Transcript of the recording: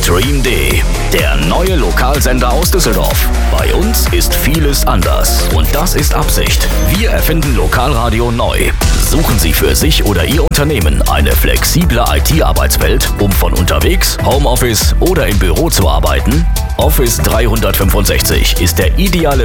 Stream D, der neue Lokalsender aus Düsseldorf. Bei uns ist vieles anders und das ist Absicht. Wir erfinden Lokalradio neu. Suchen Sie für sich oder Ihr Unternehmen eine flexible IT-Arbeitswelt, um von unterwegs, Homeoffice oder im Büro zu arbeiten? Office 365 ist der ideale